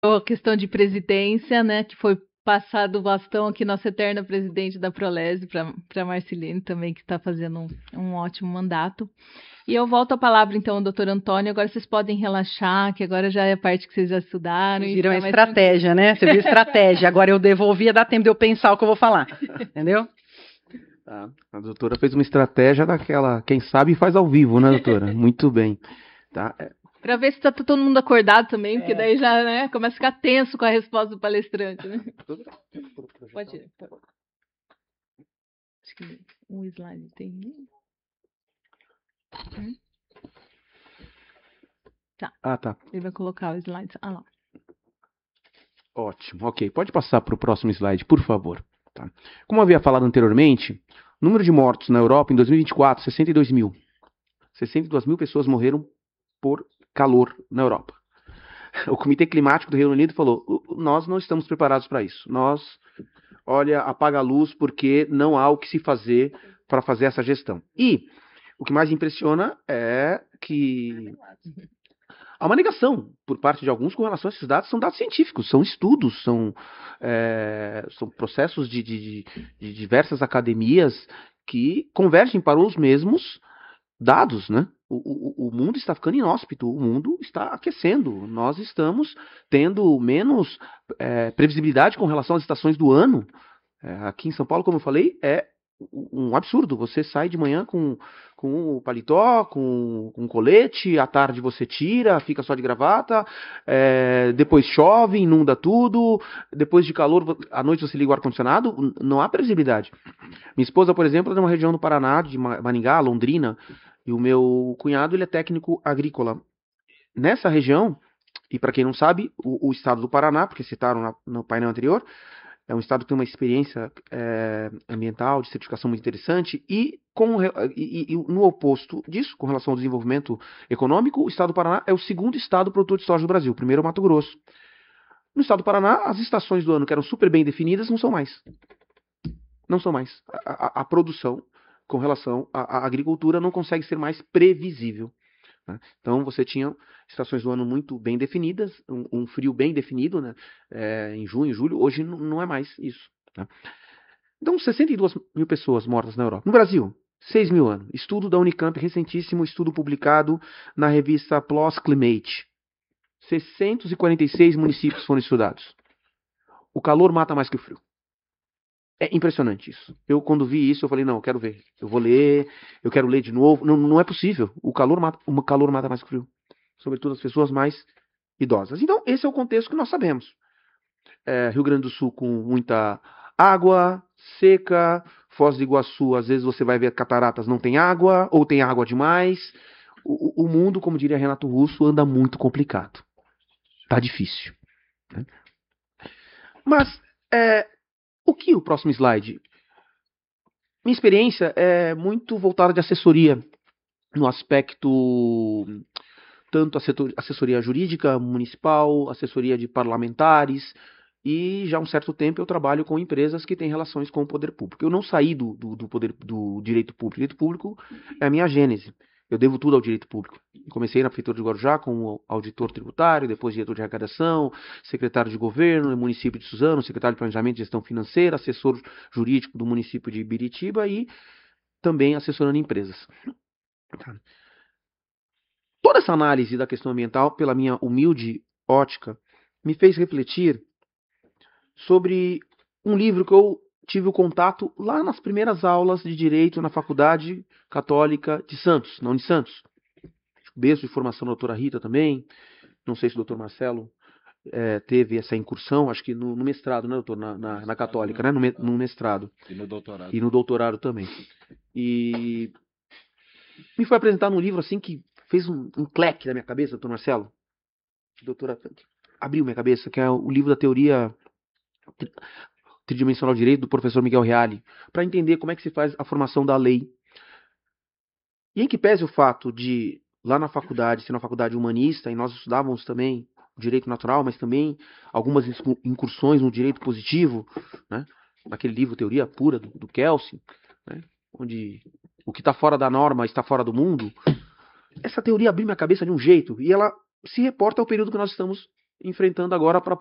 A questão de presidência, né, que foi passado o bastão aqui, nossa eterna presidente da Prolese, para Marcelene também, que está fazendo um ótimo mandato. E eu volto a palavra, então, ao doutor Antônio. Agora vocês podem relaxar, que agora já é a parte que vocês já estudaram. Vocês viram a estratégia, né? Você viu a estratégia. Agora eu devolvia, dá tempo de eu pensar o que eu vou falar. Entendeu? Tá. A doutora fez uma estratégia daquela, quem sabe faz ao vivo, né, doutora? Muito bem. Tá? Para ver se está todo mundo acordado também, porque daí já, né, começa a ficar tenso com a resposta do palestrante, né? Pode ir. Acho que um slide tem. Tá. Ah, tá. Ele vai colocar o slide. Ah, lá. Ótimo, ok. Pode passar para o próximo slide, por favor. Tá. Como eu havia falado anteriormente, o número de mortos na Europa em 2024, 62 mil. 62 mil pessoas morreram por calor na Europa. O Comitê Climático do Reino Unido falou, nós não estamos preparados para isso. Nós, olha, apaga a luz porque não há o que se fazer para fazer essa gestão. E o que mais impressiona é que há uma negação por parte de alguns com relação a esses dados. São dados científicos, são estudos, são processos de diversas academias que convergem para os mesmos dados, né? O mundo está ficando inóspito, o mundo está aquecendo, nós estamos tendo menos previsibilidade com relação às estações do ano. Aqui em São Paulo, como eu falei, é um absurdo. Você sai de manhã com o paletó, com colete, à tarde você tira, fica só de gravata, depois chove, inunda tudo, depois de calor, à noite você liga o ar-condicionado, não há previsibilidade. Minha esposa, por exemplo, é de uma região do Paraná, de Maringá, Londrina, e o meu cunhado ele é técnico agrícola. Nessa região, e para quem não sabe, o estado do Paraná, porque citaram no painel anterior, é um estado que tem uma experiência ambiental, de certificação muito interessante, e no oposto disso, com relação ao desenvolvimento econômico, o estado do Paraná é o segundo estado produtor de soja do Brasil, primeiro é o Mato Grosso. No estado do Paraná, as estações do ano que eram super bem definidas não são mais. Não são mais. A produção com relação à agricultura não consegue ser mais previsível. Né? Então você tinha estações do ano muito bem definidas, um frio bem definido, né? Em junho, julho, hoje não é mais isso. Né? Então 62 mil pessoas mortas na Europa. No Brasil, 6 mil anos. Estudo da Unicamp, recentíssimo estudo publicado na revista PLOS Climate. 646 municípios foram estudados. O calor mata mais que o frio. É impressionante isso. Eu, quando vi isso, eu falei, não, eu quero ver. Eu vou ler, eu quero ler de novo. Não, não é possível. O calor mata mais que o frio. Sobretudo as pessoas mais idosas. Então, esse é o contexto que nós sabemos. Rio Grande do Sul com muita água, seca. Foz do Iguaçu, às vezes você vai ver cataratas, não tem água, ou tem água demais. O mundo, como diria Renato Russo, anda muito complicado. Tá difícil. Né? Mas, o que o próximo slide? Minha experiência é muito voltada de assessoria, no aspecto tanto assessoria jurídica municipal, assessoria de parlamentares, e já há um certo tempo eu trabalho com empresas que têm relações com o poder público. Eu não saí do direito público. O direito público é a minha gênese. Eu devo tudo ao direito público. Comecei na Prefeitura de Guarujá como auditor tributário, depois diretor de arrecadação, secretário de governo no município de Suzano, secretário de planejamento e gestão financeira, assessor jurídico do município de Ibiritiba e também assessorando empresas. Toda essa análise da questão ambiental, pela minha humilde ótica, me fez refletir sobre um livro que eu tive o contato lá nas primeiras aulas de Direito na Faculdade Católica de Santos, na Unisantos. Berço de formação da doutora Rita também. Não sei se o doutor Marcelo teve essa incursão, acho que no mestrado, né, doutor? Na Católica, né? No mestrado. E no doutorado. E no doutorado também. E me foi apresentado um livro assim que fez um cleque na minha cabeça, doutor Marcelo. Doutora, abriu minha cabeça, que é o livro da teoria tridimensional de direito do professor Miguel Reale, para entender como é que se faz a formação da lei. E em que pese o fato de, lá na faculdade, ser uma faculdade humanista, e nós estudávamos também o direito natural, mas também algumas incursões no direito positivo, né? Naquele livro Teoria Pura, do Kelsen, né? Onde o que está fora da norma está fora do mundo. Essa teoria abriu minha cabeça de um jeito, e ela se reporta ao período que nós estamos enfrentando agora para